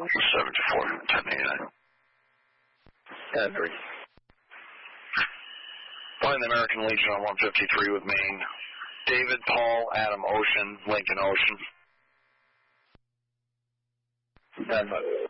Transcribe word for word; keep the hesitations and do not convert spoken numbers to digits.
seventy-four, ten eighty-nine. ten three. Flying the American Legion on one fifty-three with Maine. David, Paul, Adam, Ocean, Lincoln, Ocean. ten five.